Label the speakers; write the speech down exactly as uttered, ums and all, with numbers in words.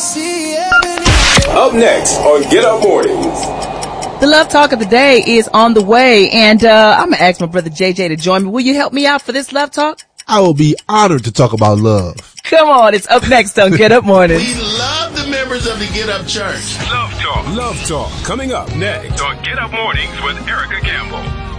Speaker 1: Up next on Get Up Mornings.
Speaker 2: The Love Talk of the Day is on the way, and uh I'm going to ask my brother J J to join me. Will you help me out for this Love Talk?
Speaker 3: I will be honored to talk about love.
Speaker 2: Come on, it's up next on Get Up Mornings.
Speaker 4: We love the members of the Get Up Church.
Speaker 1: Love Talk. Love Talk. Coming up next on Get Up Mornings with Erica Campbell.